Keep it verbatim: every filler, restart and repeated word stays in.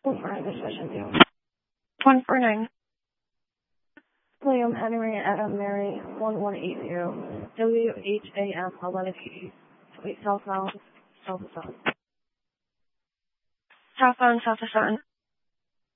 one four nine, this session two. one four nine. William Henry Adam Mary one one eight zero. W H A M eleven eighty. Wait, southbound, south of sun. Southbound, south of sun.